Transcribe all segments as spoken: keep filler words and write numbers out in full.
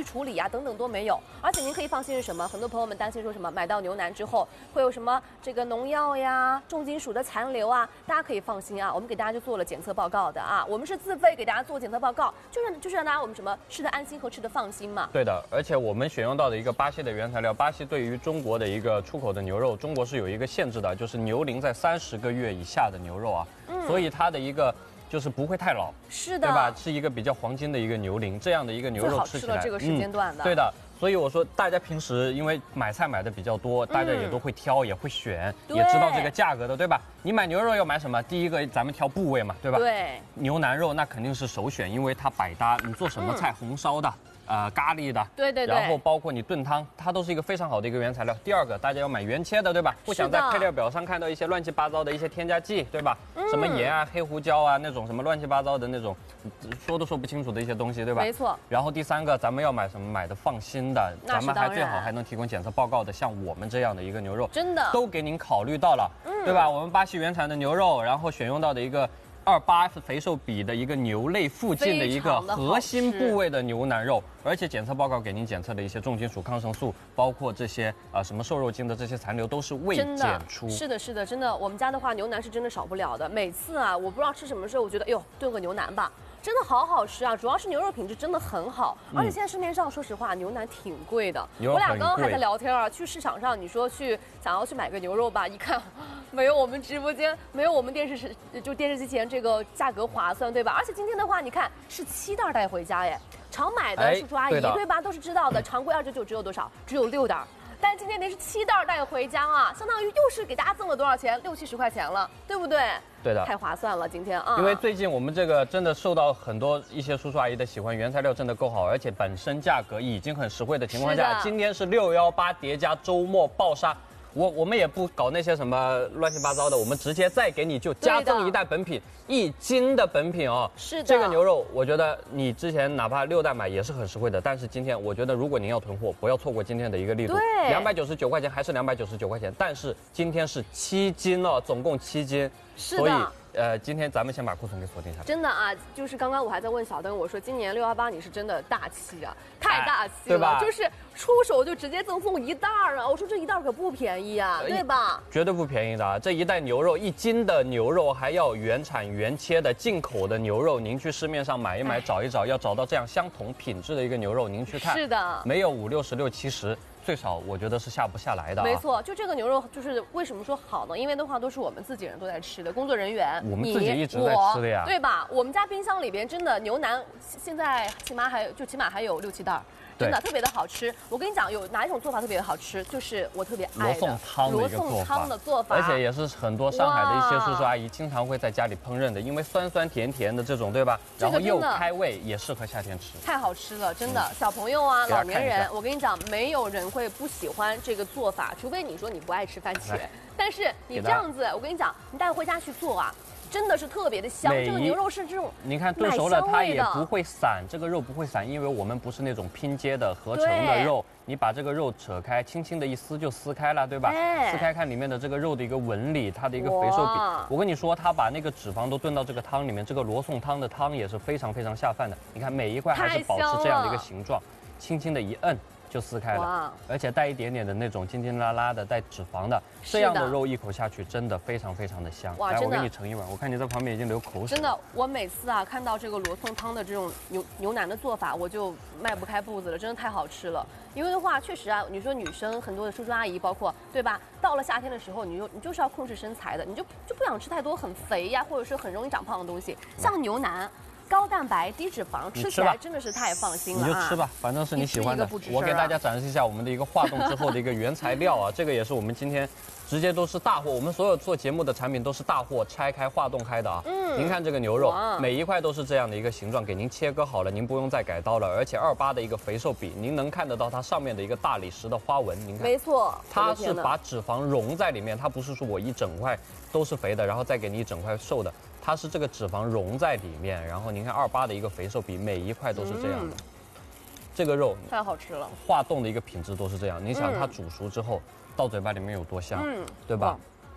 处理啊等等都没有。而且您可以放心是什么？很多朋友们担心说什么买到牛腩之后会有什么这个农药呀、重金属的残留啊，大家可以放心啊，我们给大家就做了检测报告的啊，我们是自费给大家做检测报告，就是就是让大家我们什么吃的安心和吃的放心嘛。 对的，而且我们选用到的一个巴西的原材料，巴西对于中国的一个出口的牛肉，中国是有一个限制的，就是牛龄在三十个月以下的牛肉啊，嗯、所以它的一个。就是不会太老， 是的， 对吧？是一个比较黄金的一个牛龄，这样的一个牛肉吃起来， 这个时间段的、 嗯，对的。所以我说，大家平时因为买菜买的比较多，大家也都会挑，嗯、也会选，也知道这个价格的，对吧？你买牛肉要买什么？第一个咱们挑部位嘛，对吧？ 对， 牛腩肉那肯定是首选，因为它百搭，你做什么菜，嗯、红烧的。呃，咖喱的， 对对对， 然后包括你炖汤，它都是一个非常好的一个原材料。第二个，大家要买原切的，对吧？不想在配料表上看到一些乱七八糟的一些添加剂，对吧？嗯、什么盐啊、黑胡椒啊那种什么乱七八糟的那种，说都说不清楚的一些东西，对吧？ 没错。 然后第三个，咱们要买什么？买的放心的，咱们还最好还能提供检测报告的，像我们这样的一个牛肉， 真的都给您考虑到了，嗯、对吧？我们巴西原产的牛肉，然后选用到的一个。二八肥瘦比的一个牛肋附近的一个核心部位的牛腩肉，而且检测报告给您检测的一些重金属、抗生素，包括这些呃什么瘦肉精的这些残留都是未检出。 是的，是的，真的，我们家的话牛腩是真的少不了的。每次啊，我不知道吃什么时候，我觉得，哎呦，炖个牛腩吧。真的好好吃啊！主要是牛肉品质真的很好，而且现在市面上说实话牛腩挺贵的。我俩刚刚还在聊天啊，去市场上你说去想要去买个牛肉吧，一看没有我们直播间没有我们电视是就电视机前这个价格划算，对吧？而且今天的话，你看是七袋带回家耶，常买的叔叔阿姨、哎、对吧都是知道的，常规二九九只有多少？只有六袋。但今天您是七袋带回家啊，相当于又是给大家赠了多少钱？六七十块钱了，对不对？ 对的， 太划算了，今天啊！ 因为最近我们这个真的受到很多一些叔叔阿姨的喜欢，原材料真的够好，而且本身价格已经很实惠的情况下，今天是六幺八叠加周末暴杀。我我们也不搞那些什么乱七八糟的，我们直接再给你就加赠一袋本品，一斤的本品哦。 是的， 这个牛肉，我觉得你之前哪怕六袋买也是很实惠的，但是今天我觉得如果您要囤货，不要错过今天的一个力度。 对， 两百九十九块钱还是两百九十九块钱，但是今天是七斤哦，总共七斤， 是的。 所以呃，今天咱们先把库存给锁定下来。 真的啊，就是刚刚我还在问小灯，我说今年六幺八你是真的大气啊，太大气了， 对吧？ 就是出手就直接赠送一袋儿啊！我说这一袋可不便宜啊，对吧？ 绝对不便宜的啊！这一袋牛肉，一斤的牛肉还要原产原切的进口的牛肉，您去市面上买一买，找一找，要找到这样相同品质的一个牛肉，您去看。 是的， 没有五六十六七十。最少我觉得是下不下来的、啊。 没错，就这个牛肉就是为什么说好呢？因为的话都是我们自己人都在吃的，工作人员， 我们自己一直在吃的呀， 对吧？我们家冰箱里边真的牛腩，现在起码还有就起码还有六七袋。真的特别的好吃，我跟你讲，有哪一种做法特别的好吃，就是我特别爱的罗宋汤的一个做法， 的做法， 而且也是很多上海的一些叔叔阿姨经常会在家里烹饪的，因为酸酸甜甜的这种，对吧？然后又开胃，也适合夏天吃。 太好吃了，真的，嗯、小朋友啊，老年人，我跟你讲，没有人会不喜欢这个做法，除非你说你不爱吃番茄，但是你这样子，我跟你讲，你带回家去做啊。真的是特别的香，这个牛肉是这种， 你看炖熟了它也不会散，这个肉不会散，因为我们不是那种拼接的合成的肉，你把这个肉扯开，轻轻的一撕就撕开了，对吧？撕开看里面的这个肉的一个纹理，它的一个肥瘦比。我跟你说，它把那个脂肪都炖到这个汤里面，这个罗宋汤的汤也是非常非常下饭的。你看每一块还是保持这样的一个形状，轻轻的一摁。就撕开了，而且带一点点的那种筋筋拉拉的带脂肪的这样的肉，一口下去真的非常非常的香。来，我给你盛一碗，我看你在旁边已经流口水。 真的，我每次啊看到这个罗宋汤的这种牛牛腩的做法，我就迈不开步子了，真的太好吃了。因为的话，确实啊，你说女生很多的叔叔阿姨，包括对吧？到了夏天的时候，你就你就是要控制身材的，你就就不想吃太多很肥呀，或者是很容易长胖的东西，像牛腩。高蛋白、低脂肪，吃起来真的是太放心了、啊。 你就吃吧，反正是你喜欢的。我给大家展示一下我们的一个化冻之后的一个原材料啊，这个也是我们今天直接都是大货，我们所有做节目的产品都是大货拆开化冻开的啊。嗯，您看这个牛肉，每一块都是这样的一个形状，给您切割好了，您不用再改刀了。而且二八的一个肥瘦比，您能看得到它上面的一个大理石的花纹，您看， 没错， 它是把脂肪融在里面，它不是说我一整块都是肥的，然后再给你一整块瘦的。它是这个脂肪融在里面，然后您看二八的一个肥瘦比，每一块都是这样的。嗯、这个肉太好吃了， 化冻的一个品质都是这样。你想它煮熟之后、嗯、到嘴巴里面有多香，嗯、对吧？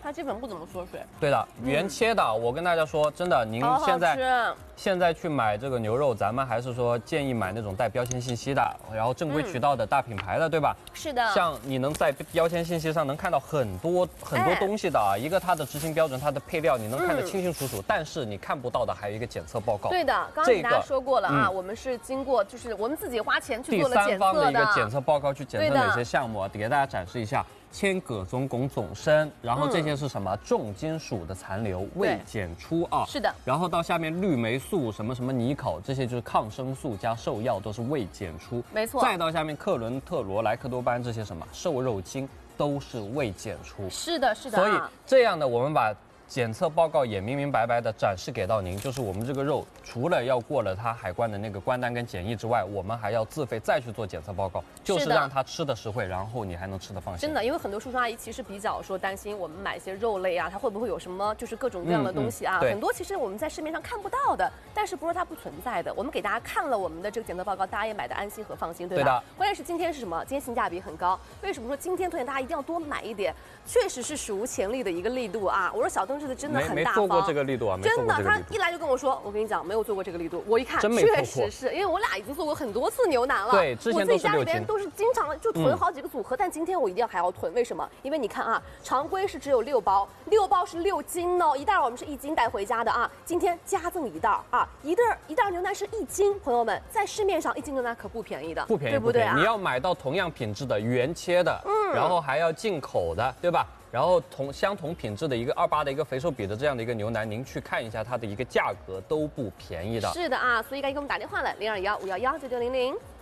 它基本不怎么缩水。 对的，原切的，嗯、我跟大家说，真的，您现在好好现在去买这个牛肉，咱们还是说建议买那种带标签信息的，然后正规渠道的大品牌的，嗯、对吧？ 是的。 像你能在标签信息上能看到很多很多东西的啊，哎、一个它的执行标准，它的配料你能看得清清楚楚，嗯、但是你看不到的还有一个检测报告。 对的，刚刚给大家说过了啊，嗯、我们是经过就是我们自己花钱去做了检测的。第三方的一个检测报告去检测哪些项目，给大家展示一下。铅、铬、总汞、总砷，然后这些是什么？嗯、重金属的残留未检出啊。 是的。 然后到下面氯霉素、什么什么尼考，这些就是抗生素加兽药都是未检出。 没错。 再到下面克伦特罗、莱克多巴胺这些什么瘦肉精都是未检出。 是的，是的。 所以这样的我们把检测报告也明明白白的展示给到您，就是我们这个肉除了要过了它海关的那个关单跟检疫之外，我们还要自费再去做检测报告，就是让它吃的实惠，然后你还能吃得放心。 真的，因为很多叔叔阿姨其实比较说担心我们买一些肉类啊，它会不会有什么就是各种各样的东西啊？嗯嗯、很多其实我们在市面上看不到的，但是不是它不存在的。我们给大家看了我们的这个检测报告，大家也买的安心和放心，对吧？ 对的。 关键是今天是什么？今天性价比很高。为什么说今天推荐大家一定要多买一点？确实是史无前例的一个力度啊！我说小灯这次真的很大方。 做过这个力度啊， 真的，他一来就跟我说，我跟你讲，没有做过这个力度。我一看，确实是因为我俩已经做过很多次牛腩了。 对，之前都是六斤。 我自己家里边都是经常就囤好几个组合，嗯、但今天我一定要还要囤，为什么？因为你看啊，常规是只有六包，六包是六斤哦，一袋我们是一斤带回家的啊。今天加赠一袋啊，一袋一袋牛腩是一斤，朋友们，在市面上一斤牛腩可不便宜的， 不便宜， 对不对啊？ 你要买到同样品质的原切的，嗯，然后还要进口的，对吧？然后同相同品质的一个二八的一个肥瘦比的这样的一个牛腩，您去看一下它的一个价格都不便宜的。 是的啊，所以赶紧给我们打电话来零二幺五幺幺九九零零。